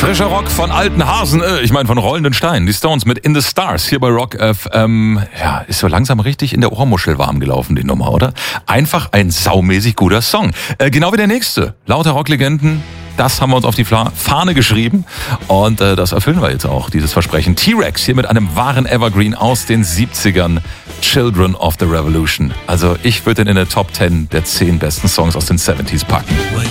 Frischer Rock von alten Hasen, ich meine von rollenden Steinen. Die Stones mit In the Stars hier bei Rock FM. Ja, ist so langsam richtig in der Ohrmuschel warm gelaufen, die Nummer, oder? Einfach ein saumäßig guter Song. Genau wie der nächste. Lauter Rocklegenden. Das haben wir uns auf die Fahne geschrieben und das erfüllen wir jetzt auch, dieses Versprechen. T-Rex hier mit einem wahren Evergreen aus den 70ern, Children of the Revolution. Also ich würde ihn in der Top 10 der 10 besten Songs aus den 70s packen.